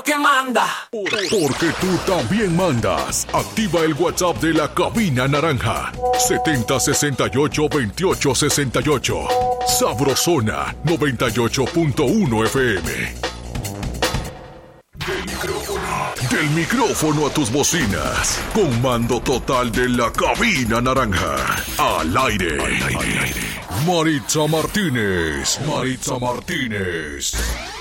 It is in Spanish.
que manda. Porque tú también mandas. Activa el WhatsApp de la Cabina Naranja. 7068-2868. Sabrosona 98.1 FM. Del micrófono a tus bocinas. Con mando total de la Cabina Naranja. Al aire. Maritza Martínez.